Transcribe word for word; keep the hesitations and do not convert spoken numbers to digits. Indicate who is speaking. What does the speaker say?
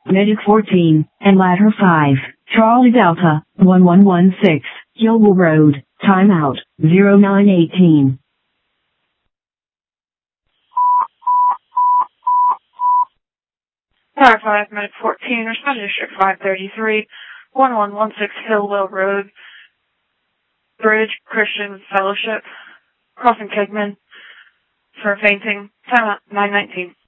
Speaker 1: Medic fourteen, and Ladder five, Charlie Delta, one one one six, Gilwell Road, timeout, zero nine eighteen.
Speaker 2: Tower five, Medic fourteen, respond to District five thirty-three, one one one six Hillwell Road, Bridge Christian Fellowship, crossing Kegman for fainting, timeout nine nineteen.